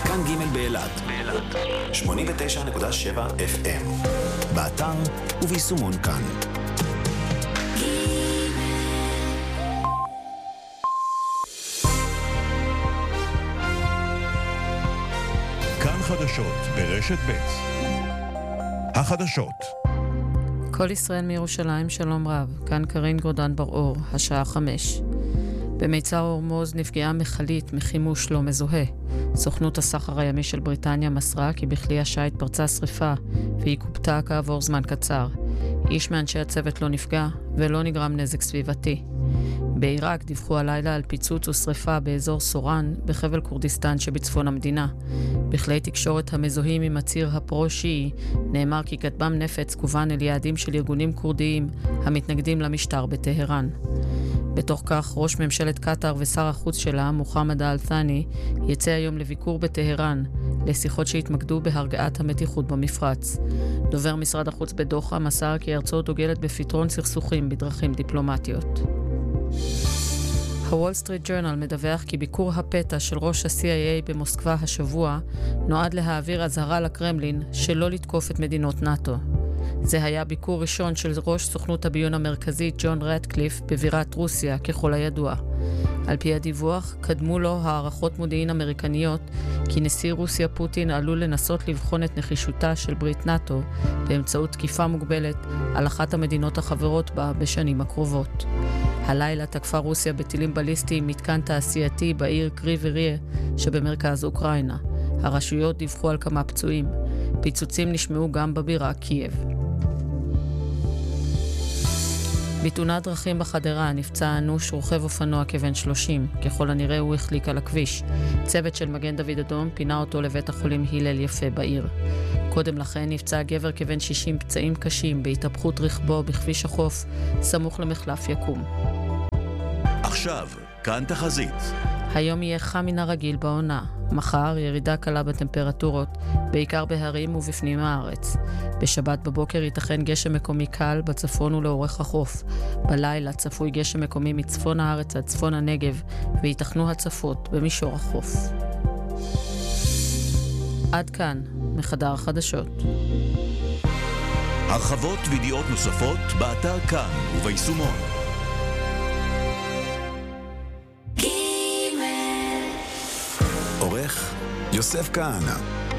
כאן ג' באילת 89.7 FM באתר וביישומון כאן. כאן חדשות ברשת ב'. החדשות. כל ישראל מירושלים, שלום רב. כאן קרין גורדן בר-אור, השעה 5. במיצר הורמוז נפגעה מכלית מחימוש לא מזוהה. סוכנות הסחר הימי של בריטניה מסרה כי בכלי השיט פרצה שריפה והיא קופתה כעבור זמן קצר. איש מאנשי הצוות לא נפגע ולא נגרם נזק סביבתי. בעיראק דיווחו הלילה על פיצוץ ושריפה באזור סורן בחבל כורדיסטן שבצפון המדינה. בכלי תקשורת המזוהים עם הציר הפרו-שיעי נאמר כי כטב"ם נפץ כוון אל יעדים של ארגונים קורדיים המתנגדים למשטר בטהרן. בתוך כך, ראש ממשלת קטר ושר החוץ שלה, מוחמד אל-ת'אני, יצא היום לביקור בטהרן, לשיחות שהתמקדו בהרגעת המתיחות במפרץ. דובר משרד החוץ בדוחה מסר כי ארצו דוגלת בפתרון סכסוכים בדרכים דיפלומטיות. הוול סטריט ג'ורנל מדווח כי ביקור הפתע של ראש ה-CIA במוסקבה השבוע נועד להעביר אזהרה לקרמלין שלא לתקוף את מדינות נאטו. זה היה ביקור ראשון של ראש סוכנות הביון המרכזית ג'ון רטקליף בבירת רוסיה ככל הידוע. על פי הדיווח, קדמו לו הערכות מודיעין אמריקניות כי נשיא רוסיה פוטין עלול לנסות לבחון את נחישותה של ברית נאטו באמצעות תקיפה מוגבלת על אחת המדינות החברות בה בשנים הקרובות. הלילה תקפה רוסיה בטילים בליסטיים מתקן תעשייתי בעיר קריבריה שבמרכז אוקראינה. הרשויות דיווחו על כמה פצועים. פיצוצים נשמעו גם בבירה קייב. בתאונת דרכים בחדרה נפצע אנוש רוכב אופנוע כבן 30. ככל הנראה הוא החליק על הכביש. צוות של מגן דוד אדום פינה אותו לבית החולים הלל יפה בעיר. קודם לכן נפצע גבר כבן 60 פצעים קשים בהתהפכות רכבו בכביש החוף סמוך למחלף יקום. עכשיו, כאן תחזית. היום יהיה חם מן הרגיל בעונה. מחר ירידה קלה בטמפרטורות, בעיקר בהרים ובפנים הארץ. בשבת בבוקר ייתכן גשם מקומי קל בצפון ולאורך החוף. בלילה צפוי גשם מקומי מצפון הארץ עד צפון הנגב, וייתכנו הצפות במישור החוף. עד כאן, מחדר החדשות. הרחבות וידיעות נוספות באתר כאן וביישומון. עורך יוסף כהנא.